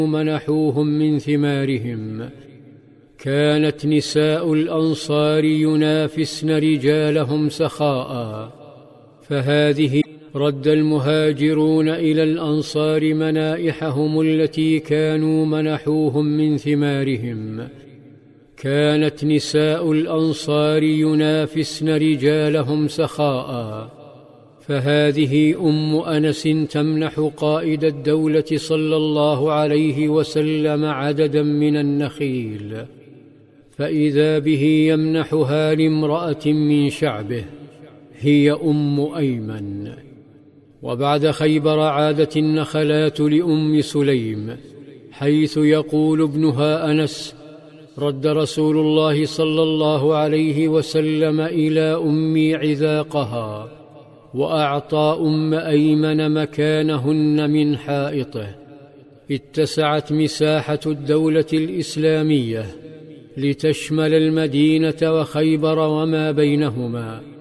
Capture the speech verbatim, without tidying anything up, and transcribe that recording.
منحوهم من ثمارهم. كانت نساء الأنصار ينافسن رجالهم سخاء، فهذه رد المهاجرون إلى الأنصار منائحهم التي كانوا منحوهم من ثمارهم. كانت نساء الأنصار ينافسن رجالهم سخاء، فهذه أم أنس تمنح قائد الدولة صلى الله عليه وسلم عددا من النخيل، فإذا به يمنحها لامرأة من شعبه، هي أم أيمن. وبعد خيبر عادت النخلات لأم سليم، حيث يقول ابنها أنس: رد رسول الله صلى الله عليه وسلم إلى أمي عذاقها، وأعطى أم أيمن مكانهن من حائطه. اتسعت مساحة الدولة الإسلامية لتشمل المدينة وخيبر وما بينهما،